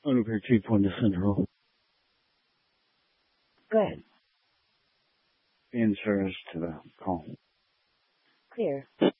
Underpair 2 to Central. Go ahead. Being service to the call. Clear.